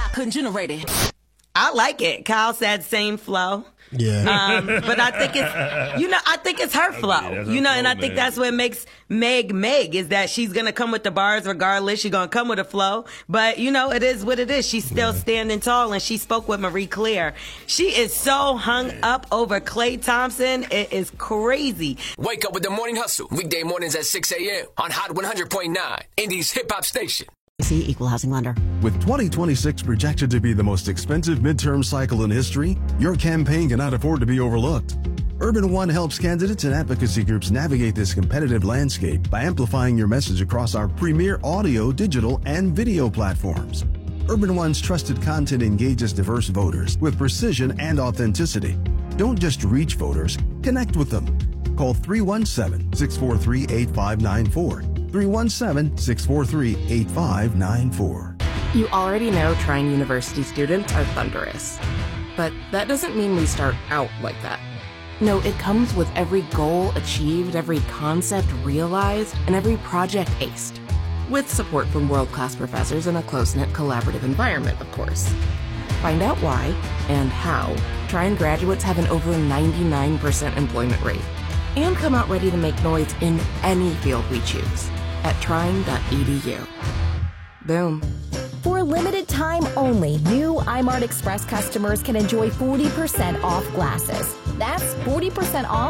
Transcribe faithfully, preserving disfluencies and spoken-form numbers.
Couldn't generate it. I like it. Kyle said same flow. Yeah. Um, but I think it's, you know, I think it's her flow, I mean, you know, her and I flow, think man. that's what makes Meg Meg is that she's going to come with the bars regardless. She's going to come with a flow, but you know, it is what it is. She's still yeah. standing tall, and she spoke with Marie Claire. She is so hung up over Klay Thompson. It is crazy. Wake up with the Morning Hustle. Weekday mornings at six a.m. on Hot one hundred point nine, Indy's hip hop station. See Equal Housing Lender. With twenty twenty-six projected to be the most expensive midterm cycle in history, your campaign cannot afford to be overlooked. Urban One helps candidates and advocacy groups navigate this competitive landscape by amplifying your message across our premier audio, digital, and video platforms. Urban One's trusted content engages diverse voters with precision and authenticity. Don't just reach voters, connect with them. Call three one seven, six four three, eight five nine four. three one seven, six four three, eight five nine four. You already know Trine University students are thunderous. But that doesn't mean we start out like that. No, it comes with every goal achieved, every concept realized, and every project aced. With support from world-class professors in a close-knit collaborative environment, of course. Find out why and how Trine graduates have an over ninety-nine percent employment rate. And come out ready to make noise in any field we choose at trine dot e d u. Boom. For a limited time only, new iMart Express customers can enjoy forty percent off glasses. That's forty percent off